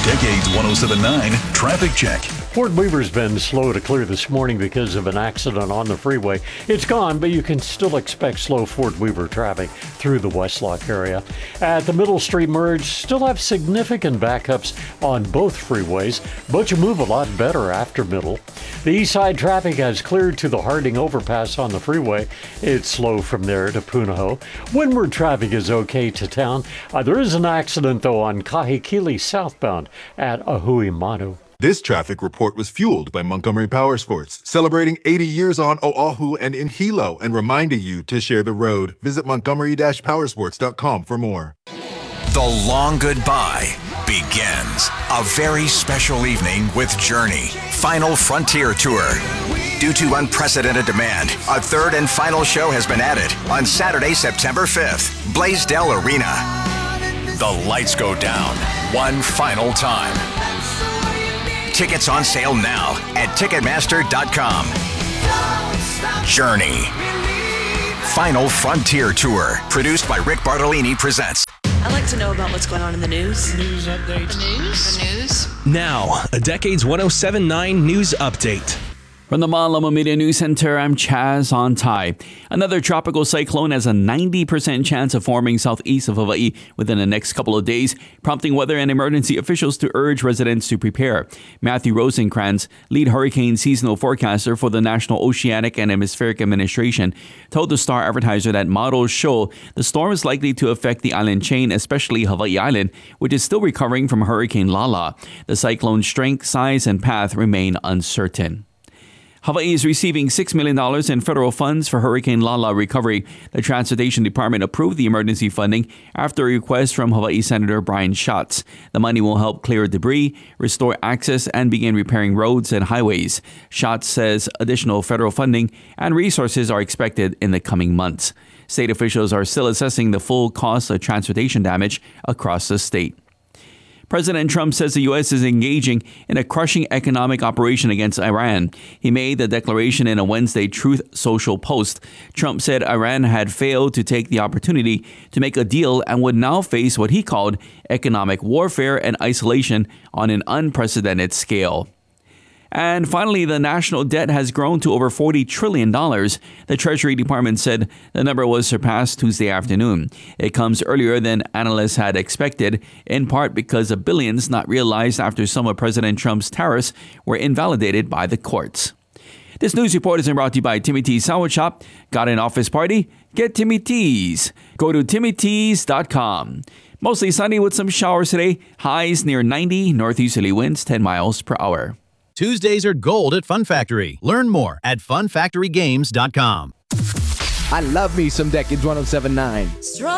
Decades 107.9 Traffic Check. Fort Weaver's been slow to clear this morning because of an accident on the freeway. It's gone, but you can still expect slow Fort Weaver traffic through the Westlock area. At the Middle Street merge, still have significant backups on both freeways, but you move a lot better after Middle. The east side traffic has cleared to the Harding overpass on the freeway. It's slow from there to Punahou. Windward traffic is okay to town. There is an accident, though, on Kahikili southbound at Ahui Manu. This traffic report was fueled by Montgomery Powersports, celebrating 80 years on Oahu and in Hilo and reminding you to share the road. Visit montgomery-powersports.com for more. The long goodbye begins. A very special evening with Journey. Final Frontier Tour. Due to unprecedented demand, a third and final show has been added on Saturday, September 5th, Blaisdell Arena. The lights go down one final time. Tickets on sale now at Ticketmaster.com. Journey. Final Frontier Tour. Produced by Rick Bartolini presents. I'd like to know about what's going on in the news. News update. The news. Now, a Decades 107.9 News Update. From the Malama Media News Center, I'm Chaz Ontai. Another tropical cyclone has a 90% chance of forming southeast of Hawaii within the next couple of days, prompting weather and emergency officials to urge residents to prepare. Matthew Rosenkrantz, lead hurricane seasonal forecaster for the National Oceanic and Atmospheric Administration, told the Star Advertiser that models show the storm is likely to affect the island chain, especially Hawaii Island, which is still recovering from Hurricane Lala. The cyclone's strength, size, and path remain uncertain. Hawaii is receiving $6 million in federal funds for Hurricane Lala recovery. The Transportation Department approved the emergency funding after a request from Hawaii Senator Brian Schatz. The money will help clear debris, restore access, and begin repairing roads and highways. Schatz says additional federal funding and resources are expected in the coming months. State officials are still assessing the full cost of transportation damage across the state. President Trump says the U.S. is engaging in a crushing economic operation against Iran. He made the declaration in a Wednesday Truth Social post. Trump said Iran had failed to take the opportunity to make a deal and would now face what he called economic warfare and isolation on an unprecedented scale. And finally, the national debt has grown to over $40 trillion. The Treasury Department said the number was surpassed Tuesday afternoon. It comes earlier than analysts had expected, in part because of billions not realized after some of President Trump's tariffs were invalidated by the courts. This news report is brought to you by Timmy T's Sandwich Shop. Got an office party? Get Timmy T's. Go to TimmyT's.com. Mostly sunny with some showers today. Highs near 90, northeasterly winds 10 miles per hour. Tuesdays are gold at Fun Factory. Learn more at funfactorygames.com. I love me some Decades 107.9. Strong.